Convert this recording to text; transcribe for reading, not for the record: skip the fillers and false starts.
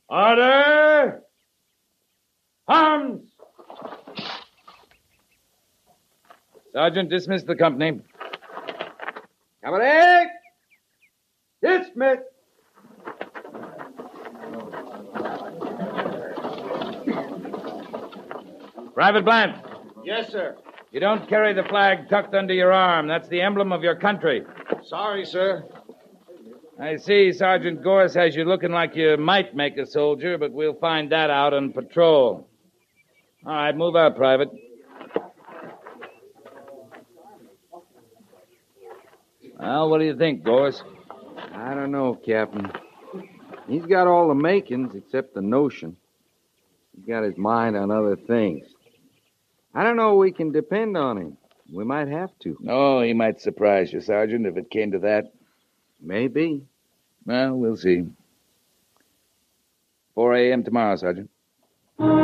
Order! Arms! Sergeant, dismiss the company. Company! Dismiss! Private Bland, Yes, sir. you don't carry the flag tucked under your arm. That's the emblem of your country. Sorry, sir. I see Sergeant Gorse has you looking like you might make a soldier, but we'll find that out on patrol. All right, move out, Private. Well, what do you think, Gorse? I don't know, Captain. He's got all the makings except the notion. He's got his mind on other things. I don't know if we can depend on him. We might have to. Oh, he might surprise you, Sergeant, if it came to that. Maybe. Well, we'll see. 4 a.m. tomorrow, Sergeant.